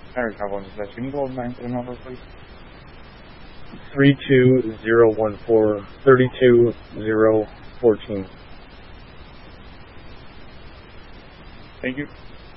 Air Travel Dispatch, can you go back to the number, please? 32014 32014. Thank you.